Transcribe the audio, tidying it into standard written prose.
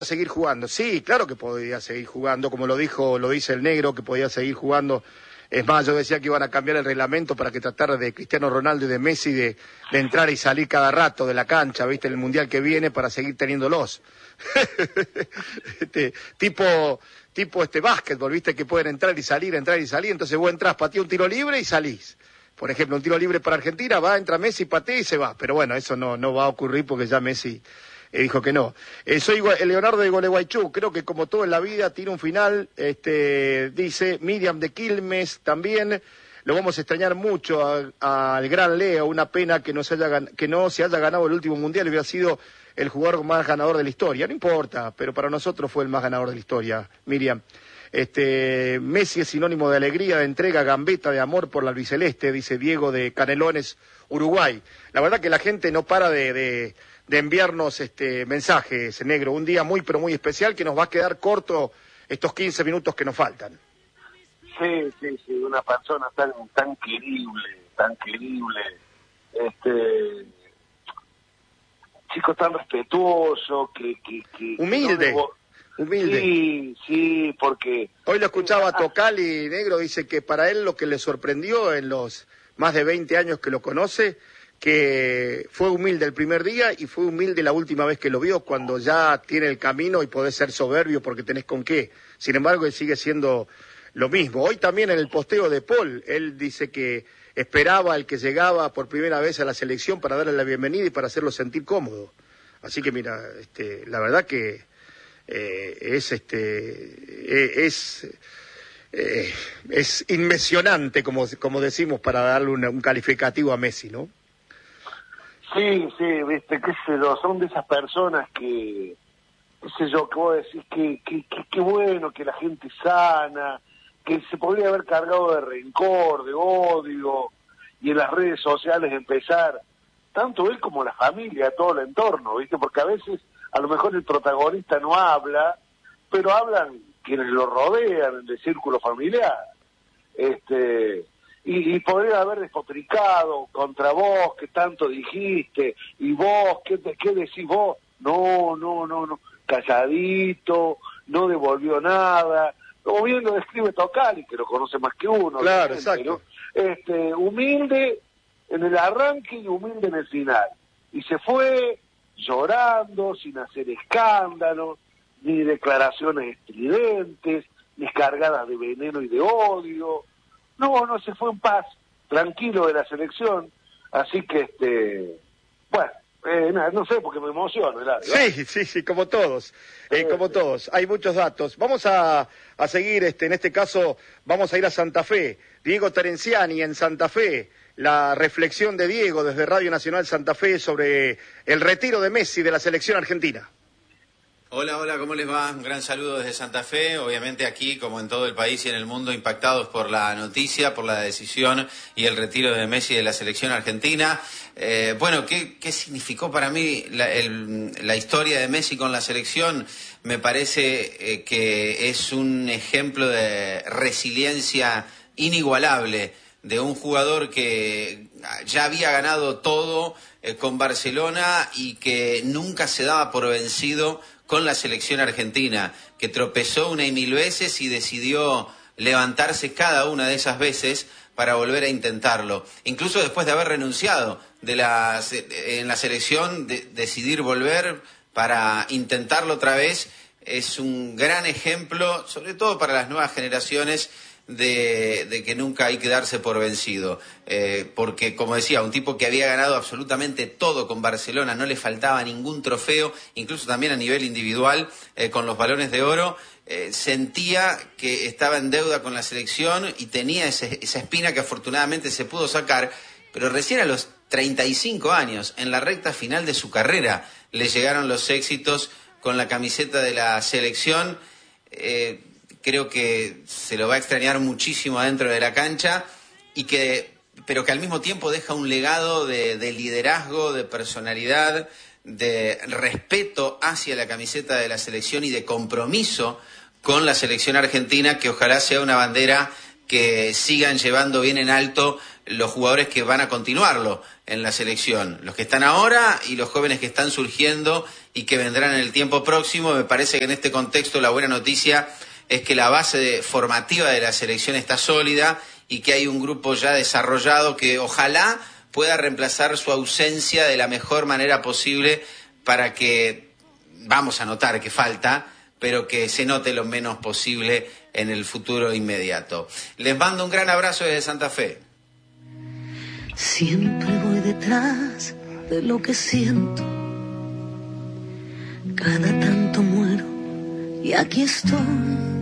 seguir jugando. Sí, claro que podía seguir jugando, como lo dice el negro, que podía seguir jugando. Es más, yo decía que iban a cambiar el reglamento para que tratara de Cristiano Ronaldo y de Messi de entrar y salir cada rato de la cancha, ¿viste? En el Mundial que viene para seguir teniéndolos. tipo básquetbol, ¿viste? Que pueden entrar y salir, entonces vos entrás, pateás un tiro libre y salís. Por ejemplo, un tiro libre para Argentina, entra Messi, patea y se va. Pero bueno, eso no va a ocurrir porque ya Messi dijo que no. Soy Leonardo de Gualeguaychú, creo que como todo en la vida tiene un final, dice Miriam de Quilmes también. Lo vamos a extrañar mucho al gran Leo, una pena que no se haya ganado el último mundial, hubiera sido el jugador más ganador de la historia. No importa, pero para nosotros fue el más ganador de la historia, Miriam. Messi es sinónimo de alegría, de entrega, gambeta, de amor por la albiceleste, dice Diego de Canelones, Uruguay. La verdad que la gente no para de enviarnos mensajes, negro. Un día muy, pero muy especial que nos va a quedar corto estos 15 minutos que nos faltan. Sí, una persona tan querible, chico tan respetuoso, que humilde. Sí, porque... Hoy lo escuchaba a Tocali, negro, dice que para él lo que le sorprendió en los más de 20 años que lo conoce, que fue humilde el primer día y fue humilde la última vez que lo vio, cuando ya tiene el camino y podés ser soberbio porque tenés con qué. Sin embargo, él sigue siendo lo mismo. Hoy también en el posteo de Paul, él dice que esperaba al que llegaba por primera vez a la selección para darle la bienvenida y para hacerlo sentir cómodo. Así que mira, la verdad que es inmesionante, como decimos, para darle un calificativo a Messi, ¿no? Sí, viste, qué sé yo, son de esas personas que, qué sé yo, que vos decís que bueno, que la gente sana, que se podría haber cargado de rencor, de odio, y en las redes sociales empezar, tanto él como la familia, todo el entorno, viste, porque a veces, a lo mejor el protagonista no habla, pero hablan quienes lo rodean, en el círculo familiar, y podría haber despotricado contra vos, que tanto dijiste, y vos, ¿qué decís vos? No, calladito, no devolvió nada, o bien lo describe Tocali, que lo conoce más que uno. Claro, exacto. ¿No? Humilde en el arranque y humilde en el final, y se fue llorando, sin hacer escándalos, ni declaraciones estridentes, ni cargadas de veneno y de odio. No, se fue en paz, tranquilo de la selección, así que, no sé, porque me emociono. Sí, como todos, como todos. Hay muchos datos. Vamos a seguir, en este caso, vamos a ir a Santa Fe. Diego Terenciani en Santa Fe, la reflexión de Diego desde Radio Nacional Santa Fe sobre el retiro de Messi de la selección argentina. Hola, ¿cómo les va? Un gran saludo desde Santa Fe, obviamente aquí, como en todo el país y en el mundo, impactados por la noticia, por la decisión y el retiro de Messi de la selección argentina. ¿Qué significó para mí la historia de Messi con la selección? Me parece que es un ejemplo de resiliencia inigualable de un jugador que ya había ganado todo con Barcelona y que nunca se daba por vencido con la selección argentina, que tropezó una y mil veces y decidió levantarse cada una de esas veces para volver a intentarlo. Incluso después de haber renunciado en la selección, decidir volver para intentarlo otra vez, es un gran ejemplo, sobre todo para las nuevas generaciones, de que nunca hay que darse por vencido, porque, como decía, un tipo que había ganado absolutamente todo con Barcelona, no le faltaba ningún trofeo, incluso también a nivel individual, con los Balones de Oro, sentía que estaba en deuda con la selección y tenía esa espina que afortunadamente se pudo sacar, pero recién a los 35 años, en la recta final de su carrera, le llegaron los éxitos con la camiseta de la selección. Creo que se lo va a extrañar muchísimo adentro de la cancha, pero que al mismo tiempo deja un legado de liderazgo, de personalidad, de respeto hacia la camiseta de la selección y de compromiso con la selección argentina, que ojalá sea una bandera que sigan llevando bien en alto los jugadores que van a continuarlo en la selección, los que están ahora y los jóvenes que están surgiendo y que vendrán en el tiempo próximo. Me parece que en este contexto la buena noticia es que la base formativa de la selección está sólida y que hay un grupo ya desarrollado que ojalá pueda reemplazar su ausencia de la mejor manera posible para que, vamos a notar que falta, pero que se note lo menos posible en el futuro inmediato. Les mando un gran abrazo desde Santa Fe. Siempre voy detrás de lo que siento, cada tanto muero y aquí estoy.